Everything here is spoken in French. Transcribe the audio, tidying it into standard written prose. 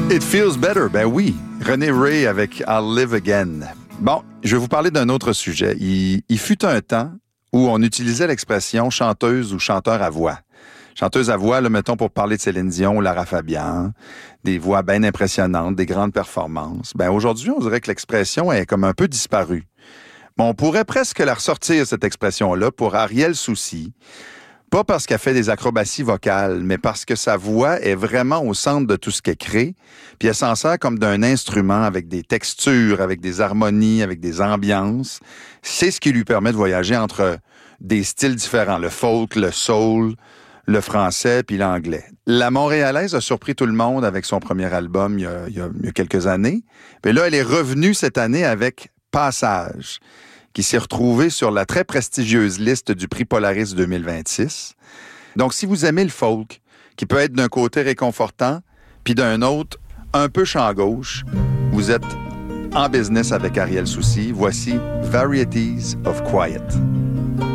It feels better, ben oui. René Ray avec I'll Live Again. Bon, je vais vous parler d'un autre sujet. Il fut un temps où on utilisait l'expression chanteuse ou chanteur à voix. Chanteuse à voix, là, mettons, pour parler de Céline Dion ou Lara Fabian, des voix bien impressionnantes, des grandes performances. Ben aujourd'hui, on dirait que l'expression est comme un peu disparue. Mais on pourrait presque la ressortir, cette expression-là, pour Ariel Soucy. Pas parce qu'elle fait des acrobaties vocales, mais parce que sa voix est vraiment au centre de tout ce qu'elle crée, puis elle s'en sert comme d'un instrument avec des textures, avec des harmonies, avec des ambiances. C'est ce qui lui permet de voyager entre des styles différents, le folk, le soul, le français puis l'anglais. La Montréalaise a surpris tout le monde avec son premier album il y a quelques années. Puis là, elle est revenue cette année avec Passage, qui s'est retrouvé sur la très prestigieuse liste du prix Polaris 2026. Donc, si vous aimez le folk, qui peut être d'un côté réconfortant, puis d'un autre un peu champ gauche, vous êtes en business avec Ariel Soucy. Voici Varieties of Quiet.